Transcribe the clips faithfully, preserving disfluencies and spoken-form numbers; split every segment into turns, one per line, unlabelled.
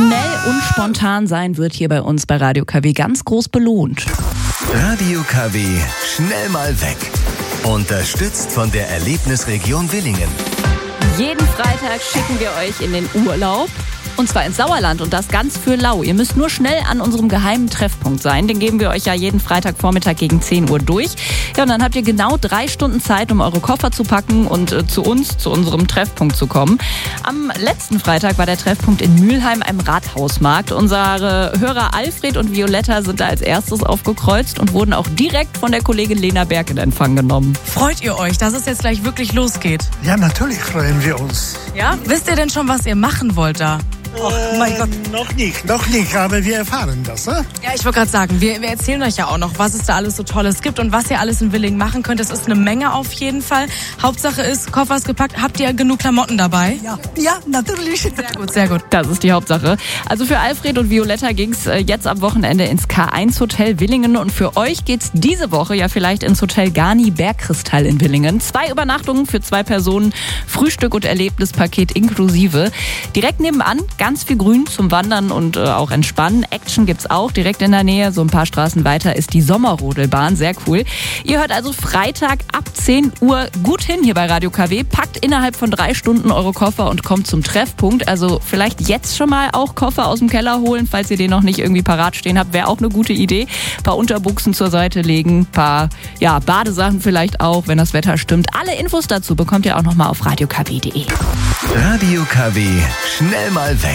Schnell und spontan sein wird hier bei uns bei Radio K W ganz groß belohnt.
Radio K W, schnell mal weg. Unterstützt von der Erlebnisregion Willingen.
Jeden Freitag schicken wir euch in den Urlaub. Und zwar ins Sauerland und das ganz für lau. Ihr müsst nur schnell an unserem geheimen Treffpunkt sein. Den geben wir euch ja jeden Freitagvormittag gegen zehn Uhr durch. Ja, und dann habt ihr genau drei Stunden Zeit, um eure Koffer zu packen und äh, zu uns, zu unserem Treffpunkt zu kommen. Am letzten Freitag war der Treffpunkt in Mülheim am Rathausmarkt. Unsere Hörer Alfred und Violetta sind da als erstes aufgekreuzt und wurden auch direkt von der Kollegin Lena Berg in Empfang genommen.
Freut ihr euch, dass es jetzt gleich wirklich losgeht?
Ja, natürlich freuen wir uns.
Ja? Wisst ihr denn schon, was ihr machen wollt da?
Oh mein Gott. Noch nicht, noch nicht, aber wir erfahren das, ne?
Ja, ich wollte gerade sagen, wir, wir erzählen euch ja auch noch, was es da alles so Tolles gibt und was ihr alles in Willingen machen könnt. Es ist eine Menge auf jeden Fall. Hauptsache ist, Koffer ist gepackt. Habt ihr genug Klamotten dabei?
Ja, ja, natürlich.
Sehr gut, sehr gut.
Das ist die Hauptsache. Also für Alfred und Violetta ging's jetzt am Wochenende ins K eins Hotel Willingen und für euch geht's diese Woche ja vielleicht ins Hotel Garni Bergkristall in Willingen. Zwei Übernachtungen für zwei Personen, Frühstück und Erlebnispaket inklusive. Direkt nebenan ganz viel Grün zum Wandern und äh, auch Entspannen. Action gibt's auch direkt in der Nähe. So ein paar Straßen weiter ist die Sommerrodelbahn. Sehr cool. Ihr hört also Freitag ab zehn Uhr gut hin hier bei Radio K W. Packt innerhalb von drei Stunden eure Koffer und kommt zum Treffpunkt. Also vielleicht jetzt schon mal auch Koffer aus dem Keller holen, falls ihr den noch nicht irgendwie parat stehen habt. Wäre auch eine gute Idee. Ein paar Unterbuchsen zur Seite legen. Ein paar ja, Badesachen vielleicht auch, wenn das Wetter stimmt. Alle Infos dazu bekommt ihr auch noch mal auf radio k w punkt d e.
Radio K W, schnell mal weg.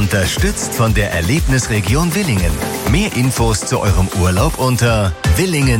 Unterstützt von der Erlebnisregion Willingen. Mehr Infos zu eurem Urlaub unter willingen